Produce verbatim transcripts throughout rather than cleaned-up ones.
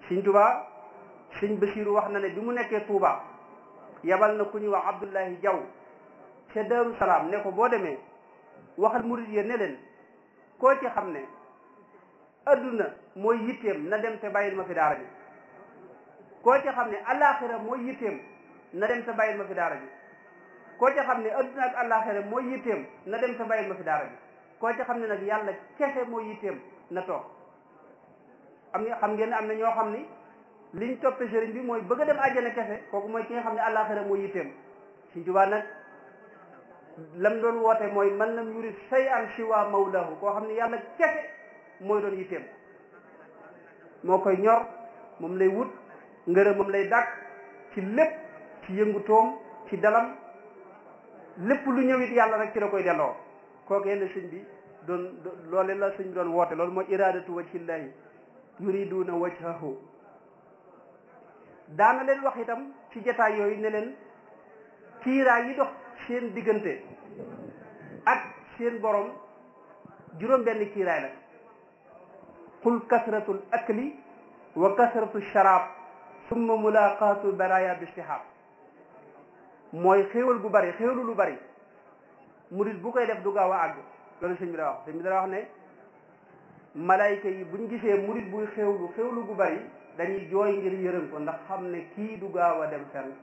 Sëñ Tuubaa Sëñ Basiiru wax na ne bi mu nekkee Tuubaa yabal na ku ñuy wax Abdullahi Jaw ca Daaru Salaam ne ko boo demee waxal murid yi ne leen koo ci xam ne adduna mooy yitteem na dem te bàyyil ma fi daara ji koo ci xam ne alaxira mooy yitteem na dem te bàyyil ma fi daara ji koo ci xam ne adduna ak alaxira mooy yitteem na dem te bàyyil ma fi daara ji koo ci xam ne nag yàlla kese mooy yitteem na toog. am nga xam ngeen am na ñoo xam ni liñ toppe sëriñ bi mooy bëgg a dem àjjana kese kooku mooy ki nga xam ne alaxira mooy yitteem. Sëñ Tuubaa nag lam doon woote mooy man lam yurid shay'an siwa mawlahu koo xam ne yàlla kese mooy doon yitteem moo koy ñor moom lay wut ngërëm moom lay dàkk ci lépp ci yëngutoom ci dalam lépp lu ñëwit yàlla rek ci la koy delloo kooku yenn sëñ bi doon loole la sëñ bi doon woote loolu mooy iradatu wajhillahi yuriduna wajhahu daana leen wax itam ci jataay yooyu ne leen kiiraay yi dox seen diggante ak seen borom juróom benn kiiraay la qul kasratul akli wa kasratu sharab summa mulaqatu baraya bistihab mooy xéewal gu bari xéewalu lu bari murid bu koy def du gaaw a àgg loolu sëñ bi da wax sëñ bi da wax ne malayka yi buñ gisee murid buy xéewlu xéewlu gu bari dañuy jooy ngir yërëm ko ndax xam ne kii du gaaw a dem fenn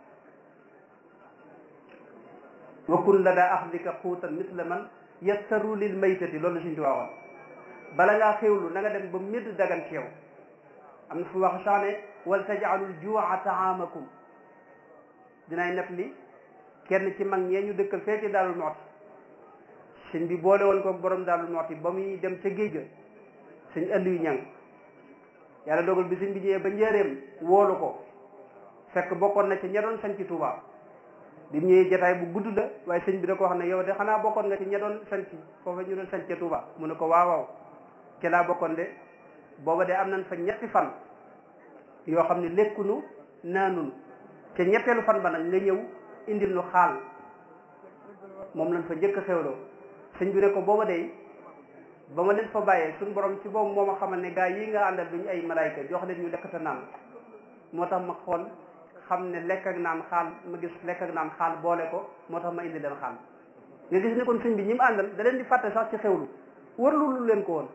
wa kun la daa axdika xuutan misla man yastaru lil maytati loolu la suñ ci waxoon bala ngaa xéewlu na nga dem ba médd dagan ci yow am na fu wax sax ne wal tajaalul juuca taamakum dinaay nepp li kenn ci mag ñee ñu dëkkal fee ci Daaru Muxti sëñ bi boole woon ko borom Daaru Muxti ba muy dem ca géej ga sëñ Aliou Ñang yàlla dogal bi sëñ bi ñëwee ba njëreem woolu ko fekk bokkoon na ci ña doon sañ ci Tuubaa bi mu ñëwee jataay bu gudd la waaye sëñ bi da ko wax ne yow de xanaa bokkoon nga ci ña doon sañ ci foofa ñu doon sañ ca Tuubaa mu ne ko waaw waaw ci laa bokkoon de booba de am nañ fa ñetti fan yoo xam ne lekkunu naanunu te ñetteelu fan ba nag nga ñëw indil nu xaal moom lañ fa njëkk a xewloo sëñ bi ne ko booba de ba ma leen fa bàyyee suñu borom ci boobu moo ma xamal ne gaa yi nga àndal duñu ay malaayka jox leen ñu lekk te naan moo tax ma xool xam ne lekk ak naan xaal ma gis lekk ak naan xaal boole ko moo tax ma indi leen xaal nga gis ne kon sëñ bi ñi mu àndal da leen di fàtte sax ci xewlu warlu lu leen ko woon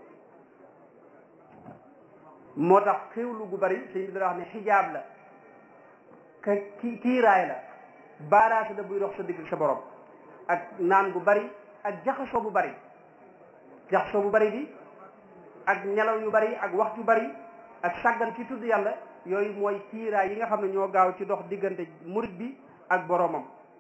moo tax xewlu gu bari sëñ bi dara wax ne xijaab la ka ki kiiraay la baaraasi la buy dox sa digg sa borom ak naan gu bari ak jaxasoo bu bari jaxasoo bu bari bi ak nelaw yu bari ak wax yu bari ak sàggan ci tudd yàlla yooyu mooy kiiraay yi nga xam ne ñoo gaaw ci dox diggante murit bi ak boromam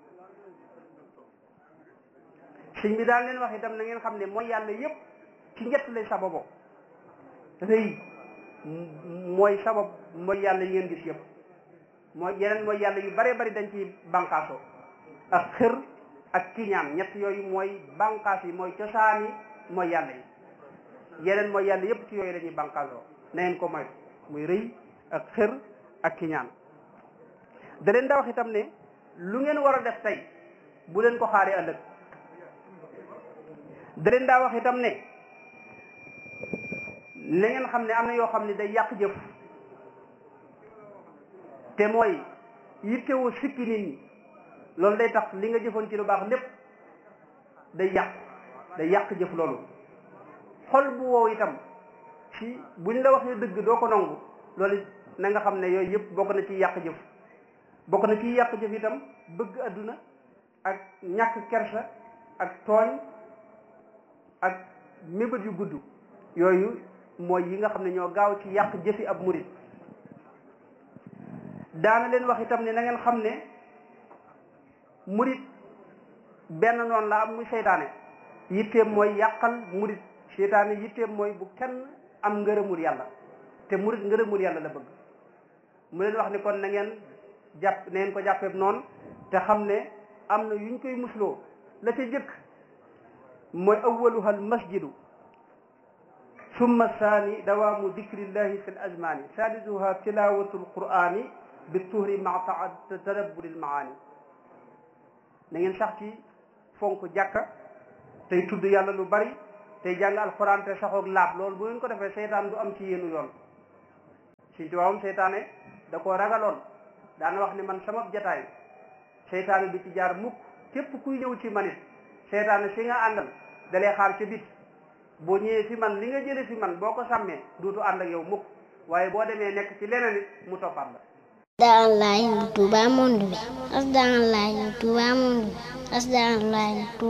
sëñ bi daal leen wax itam na ngeen xam ne mooy yàlla yépp ci ñett lay sababoo rëy mooy sabab mooy yàlla yi ngeen gis yëpp mooy yeneen mooy yàlla yu bare bari dañ ci bànqaasoo ak xër ak kiñaan ñett yooyu mooy bànqaas yi mooy cosaani mooy yàlla yi yeneen mooy yàlla yëpp ci yooyu dañuy bànqaasoo na ngeen ko moytu muy rëy ak xër ak kiñaan da leen daa wax itam ne lu ngeen war a def tey bu leen ko xaaree ëllëg da leen daa wax itam ne na ngeen xam ne am na yoo xam ne day yàq jëf te mooy yittewoo sikki nit ñi loolu day tax li nga jëfoon ci lu baax lépp day yàq day yàq jëf loolu xol bu wow itam ci buñ la waxee dëgg doo ko nangu loolu na nga xam ne yooyu yëpp bokk na ci yàq jëf bokk na ci yàq jëf itam bëgg adduna ak ñàkk kersa ak tooñ ak mébét yu gudd yooyu mooy yi nga xam ne ñoo gaaw ci yàq jëfi ab murit daana leen wax itam ne na ngeen xam ne murit benn noonu la am muy seytaane yitteem mooy yàqal murit seytaane yitteem mooy bu kenn am ngërëmul yàlla te murit ngërëmul yàlla la bëgg mu leen wax ni kon na ngeen jàpp na ngeen ko jàppeeb noonu te xam ne am na yuñ koy musloo la ca jëkk mooy awwaluha al masjidu summa saani dawaamu dikrillahi fi l azmaani salisuha tilawatu lqurani bi tuhri maa tadabburi l maani na ngeen sax ci fonk jàkka tey tudd yàlla lu bari tey jàng alquran te saxoog laab loolu bu ngeen ko defee seytaan du am ci yéenu yoon Sëñ Tuubaa moom seytaane da koo ragaloon daana wax ne man sama jataay seytaane du ci jaar mukk képp kuy ñëw ci manit seytaane si nga àndal dalee xaar ca bit boo ñëwee fi man li nga jële fi man boo ko sàmmee duutu ànd ak yow mukk waaye boo demee nekk ci leneen it mu toppaat la Asdaalahi Touba monde bi Asdaalahi Touba monde bi Asdaalahi